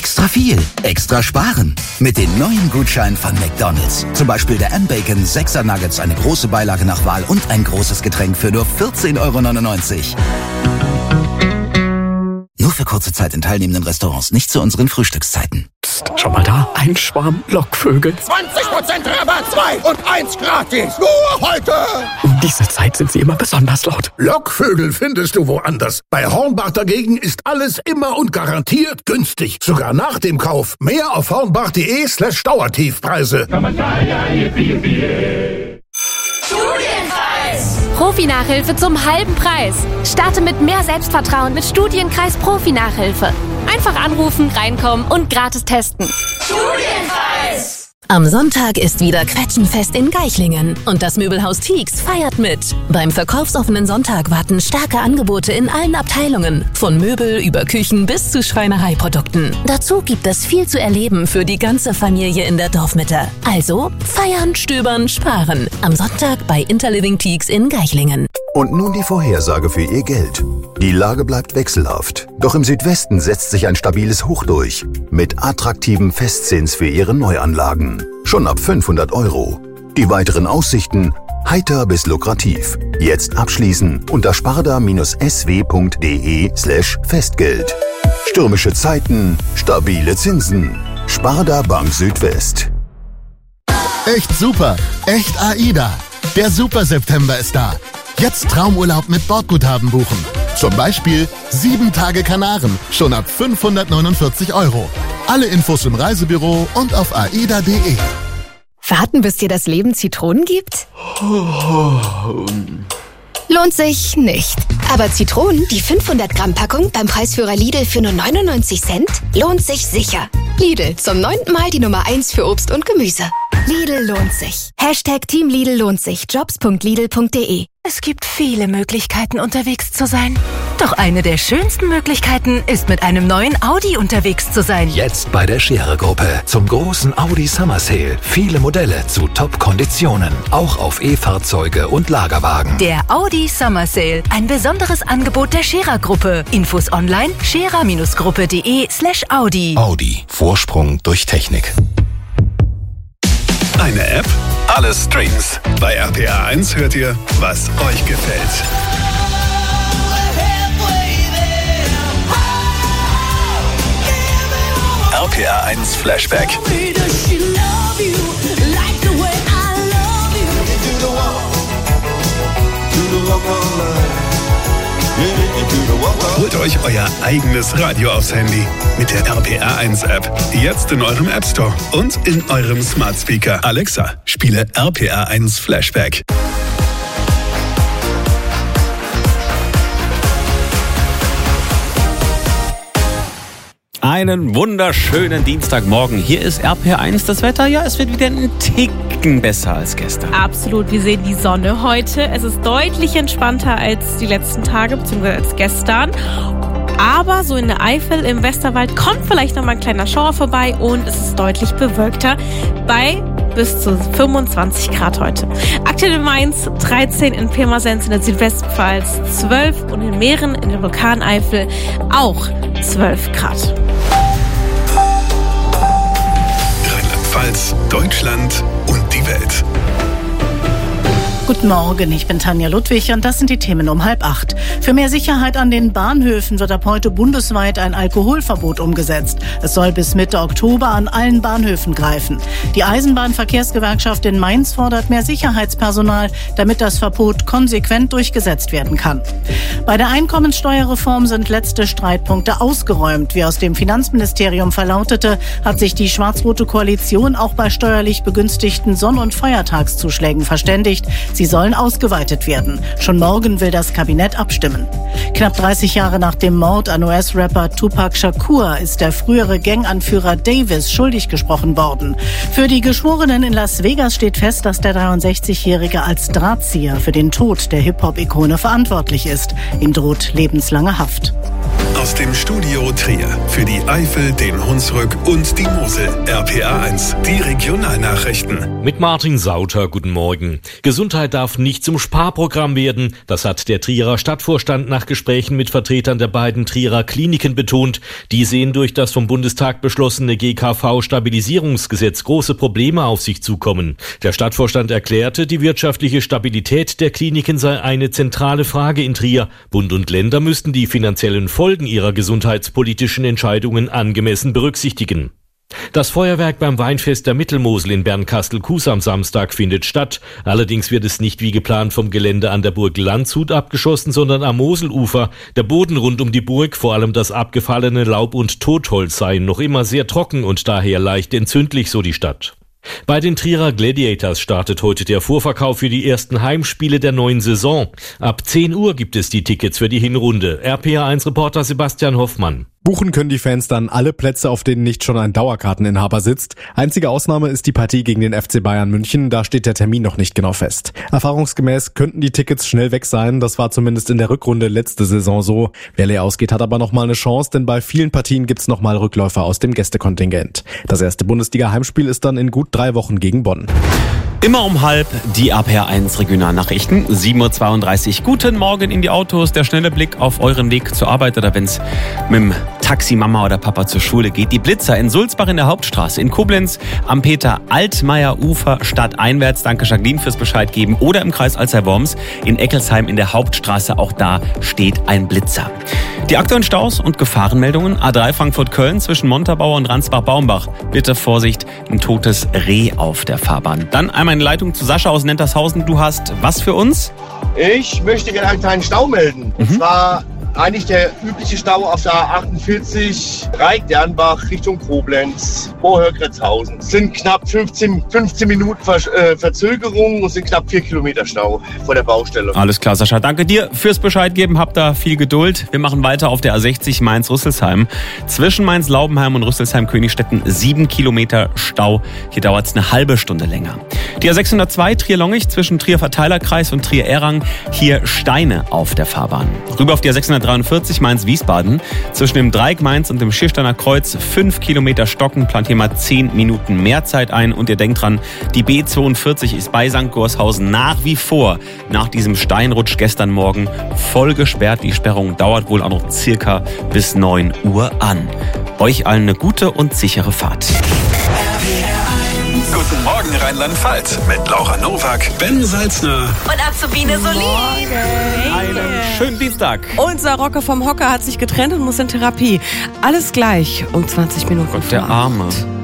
Extra viel, extra sparen. Mit den neuen Gutscheinen von McDonald's. Zum Beispiel der M-Bacon 6er Nuggets, eine große Beilage nach Wahl und ein großes Getränk für nur 14,99 €. Nur für kurze Zeit in teilnehmenden Restaurants, nicht zu unseren Frühstückszeiten. Psst, schau mal da, ein Schwarm Lockvögel. 20% Rabatt, 2 und 1 gratis. Nur heute. Um diese Zeit sind sie immer besonders laut. Lockvögel findest du woanders. Bei Hornbach dagegen ist alles immer und garantiert günstig. Sogar nach dem Kauf. Mehr auf hornbach.de/Dauertiefpreise. Profi-Nachhilfe zum halben Preis. Starte mit mehr Selbstvertrauen mit Studienkreis Profi-Nachhilfe. Einfach anrufen, reinkommen und gratis testen. Studienkreis! Am Sonntag ist wieder Quetschenfest in Geichlingen und das Möbelhaus Tieks feiert mit. Beim verkaufsoffenen Sonntag warten starke Angebote in allen Abteilungen, von Möbel über Küchen bis zu Schreinereiprodukten. Dazu gibt es viel zu erleben für die ganze Familie in der Dorfmitte. Also feiern, stöbern, sparen. Am Sonntag bei Interliving Tieks in Geichlingen. Und nun die Vorhersage für Ihr Geld. Die Lage bleibt wechselhaft. Doch im Südwesten setzt sich ein stabiles Hoch durch. Mit attraktiven Festzins für Ihre Neuanlagen. Schon ab 500 €. Die weiteren Aussichten heiter bis lukrativ. Jetzt abschließen unter sparda-sw.de/Festgeld. Stürmische Zeiten, stabile Zinsen. Sparda Bank Südwest. Echt super, echt AIDA. Der Super September ist da. Jetzt Traumurlaub mit Bordguthaben buchen. Zum Beispiel 7 Tage Kanaren, schon ab 549 €. Alle Infos im Reisebüro und auf aida.de. Warten, bis dir das Leben Zitronen gibt? Lohnt sich nicht. Aber Zitronen, die 500 Gramm Packung beim Preisführer Lidl für nur 99 Cent, lohnt sich sicher. Lidl, zum 9. Mal die Nummer 1 für Obst und Gemüse. Lidl lohnt sich. #Team Lidl lohnt sich. Jobs.lidl.de. Es gibt viele Möglichkeiten, unterwegs zu sein. Doch eine der schönsten Möglichkeiten ist, mit einem neuen Audi unterwegs zu sein. Jetzt bei der Scherer-Gruppe zum großen Audi Summer Sale. Viele Modelle zu Top-Konditionen. Auch auf E-Fahrzeuge und Lagerwagen. Der Audi Summer Sale. Ein besonderes Angebot der Scherer-Gruppe. Infos online scherer-gruppe.de/Audi. Audi. Vorsprung durch Technik. Eine App? Alle Streams. Bei RPA 1 hört ihr, was euch gefällt. RPA 1 Flashback. Holt euch euer eigenes Radio aufs Handy mit der RPA 1 App. Jetzt in eurem App Store und in eurem Smart Speaker. Alexa, spiele RPA 1 Flashback. Einen wunderschönen Dienstagmorgen. Hier ist RPR1. Das Wetter, ja, es wird wieder einen Ticken besser als gestern. Absolut. Wir sehen die Sonne heute. Es ist deutlich entspannter als die letzten Tage, beziehungsweise als gestern. Aber so in der Eifel, im Westerwald, kommt vielleicht noch mal ein kleiner Schauer vorbei und es ist deutlich bewölkter bei bis zu 25 Grad heute. Aktuell in Mainz 13, in Pirmasens in der Südwestpfalz 12 und in Mähren in der Vulkaneifel auch 12 Grad. Rheinland-Pfalz, Deutschland und die Welt. Guten Morgen, ich bin Tanja Ludwig und das sind die Themen um 7:30. Für mehr Sicherheit an den Bahnhöfen wird ab heute bundesweit ein Alkoholverbot umgesetzt. Es soll bis Mitte Oktober an allen Bahnhöfen greifen. Die Eisenbahnverkehrsgewerkschaft in Mainz fordert mehr Sicherheitspersonal, damit das Verbot konsequent durchgesetzt werden kann. Bei der Einkommenssteuerreform sind letzte Streitpunkte ausgeräumt. Wie aus dem Finanzministerium verlautete, hat sich die schwarz-rote Koalition auch bei steuerlich begünstigten Sonn- und Feiertagszuschlägen verständigt. Sie sollen ausgeweitet werden. Schon morgen will das Kabinett abstimmen. Knapp 30 Jahre nach dem Mord an US-Rapper Tupac Shakur ist der frühere Ganganführer Davis schuldig gesprochen worden. Für die Geschworenen in Las Vegas steht fest, dass der 63-Jährige als Drahtzieher für den Tod der Hip-Hop-Ikone verantwortlich ist. Ihm droht lebenslange Haft. aus dem Studio Trier für die Eifel, den Hunsrück und die Mosel. RPA1, die Regionalnachrichten. Mit Martin Sauter, guten Morgen. Gesundheit darf nicht zum Sparprogramm werden. Das hat der Trierer Stadtvorstand nach Gesprächen mit Vertretern der beiden Trierer Kliniken betont. Die sehen durch das vom Bundestag beschlossene GKV-Stabilisierungsgesetz große Probleme auf sich zukommen. Der Stadtvorstand erklärte, die wirtschaftliche Stabilität der Kliniken sei eine zentrale Frage in Trier. Bund und Länder müssten die finanziellen Folgen ihrer gesundheitspolitischen Entscheidungen angemessen berücksichtigen. Das Feuerwerk beim Weinfest der Mittelmosel in Bernkastel-Kues am Samstag findet statt. Allerdings wird es nicht wie geplant vom Gelände an der Burg Landshut abgeschossen, sondern am Moselufer. Der Boden rund um die Burg, vor allem das abgefallene Laub und Totholz, seien noch immer sehr trocken und daher leicht entzündlich, so die Stadt. Bei den Trierer Gladiators startet heute der Vorverkauf für die ersten Heimspiele der neuen Saison. Ab 10 Uhr gibt es die Tickets für die Hinrunde. RPA1-Reporter Sebastian Hoffmann. Buchen können die Fans dann alle Plätze, auf denen nicht schon ein Dauerkarteninhaber sitzt. Einzige Ausnahme ist die Partie gegen den FC Bayern München, da steht der Termin noch nicht genau fest. Erfahrungsgemäß könnten die Tickets schnell weg sein, das war zumindest in der Rückrunde letzte Saison so. Wer leer ausgeht, hat aber nochmal eine Chance, denn bei vielen Partien gibt's nochmal Rückläufer aus dem Gästekontingent. Das erste Bundesliga-Heimspiel ist dann in gut 3 Wochen gegen Bonn. Immer um 12:30 die RPA1 Regionalnachrichten, 7:32 Uhr. Guten Morgen in die Autos, der schnelle Blick auf euren Weg zur Arbeit oder wenn's mit dem Taxi Mama oder Papa zur Schule geht. Die Blitzer in Sulzbach in der Hauptstraße, in Koblenz am Peter-Altmaier-Ufer stadteinwärts. Danke Jacqueline fürs Bescheid geben. Oder im Kreis Alzey-Worms in Eckelsheim in der Hauptstraße, auch da steht ein Blitzer. Die aktuellen Staus und Gefahrenmeldungen. A3 Frankfurt-Köln zwischen Montabaur und Ransbach-Baumbach. Bitte Vorsicht, ein totes Reh auf der Fahrbahn. Dann einmal eine Leitung zu Sascha aus Nentershausen. Du hast was für uns? Ich möchte gerne einen kleinen Stau melden. Und zwar eigentlich der übliche Stau auf der A48 Reik-Dernbach Richtung Koblenz, Moorhöhe-Gretzhausen. Es sind knapp 15 Minuten Verzögerung und sind knapp 4 Kilometer Stau vor der Baustelle. Alles klar, Sascha. Danke dir fürs Bescheid geben. Habt da viel Geduld. Wir machen weiter auf der A60 Mainz-Rüsselsheim. Zwischen Mainz-Laubenheim und Rüsselsheim-Königstetten 7 Kilometer Stau. Hier dauert es eine halbe Stunde länger. Die A602 Trier-Longich zwischen Trier-Verteilerkreis und Trier-Errang. Hier Steine auf der Fahrbahn. Rüber auf die A643 Mainz-Wiesbaden. Zwischen dem Dreieck Mainz und dem Schiersteiner Kreuz 5 Kilometer Stocken. Plant hier mal 10 Minuten mehr Zeit ein. Und ihr denkt dran, die B42 ist bei St. Gorshausen nach wie vor nach diesem Steinrutsch gestern Morgen voll gesperrt. Die Sperrung dauert wohl auch noch circa bis 9 Uhr an. Euch allen eine gute und sichere Fahrt. Guten Morgen Rheinland-Pfalz mit Laura Nowak, Ben Salzner und Azubine Solin. Einen schönen Dienstag. Unser Rocker vom Hocker hat sich getrennt und muss in Therapie. Alles gleich um 20 Minuten. Gott, der Arme.